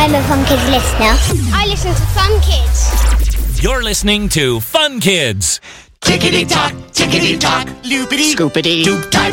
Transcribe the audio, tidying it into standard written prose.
I'm a Fun Kids listener. I listen to Fun Kids. You're listening to Fun Kids. Tickety-tock, tickety-tock, loopity, scoopity, doop time.